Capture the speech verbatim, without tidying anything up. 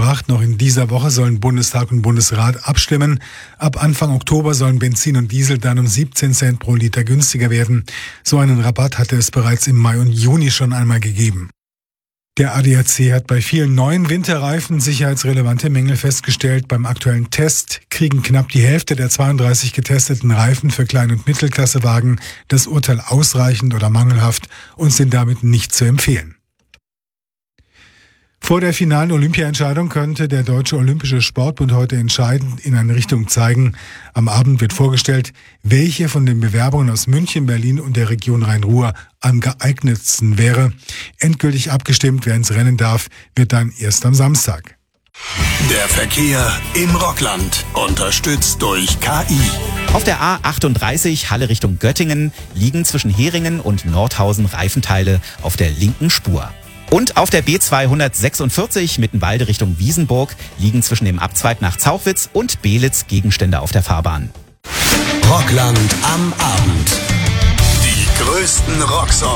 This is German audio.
gebracht. Noch in dieser Woche sollen Bundestag und Bundesrat abstimmen. Ab Anfang Oktober sollen Benzin und Diesel dann um siebzehn Cent pro Liter günstiger werden. So einen Rabatt hatte es bereits im Mai und Juni schon einmal gegeben. Der A D A C hat bei vielen neuen Winterreifen sicherheitsrelevante Mängel festgestellt. Beim aktuellen Test kriegen knapp die Hälfte der zweiunddreißig getesteten Reifen für Klein- und Mittelklassewagen das Urteil ausreichend oder mangelhaft und sind damit nicht zu empfehlen. Vor der finalen Olympiaentscheidung könnte der Deutsche Olympische Sportbund heute entscheidend in eine Richtung zeigen. Am Abend wird vorgestellt, welche von den Bewerbungen aus München, Berlin und der Region Rhein-Ruhr am geeignetsten wäre. Endgültig abgestimmt, wer ins Rennen darf, wird dann erst am Samstag. Der Verkehr im Rockland, unterstützt durch K I. Auf der A achtunddreißig Halle Richtung Göttingen liegen zwischen Heringen und Nordhausen Reifenteile auf der linken Spur. Und auf der B zweihundertsechsundvierzig Mittenwalde Richtung Wiesenburg liegen zwischen dem Abzweig nach Zauchwitz und Belitz Gegenstände auf der Fahrbahn. Rockland am Abend. Die größten Rocksongs.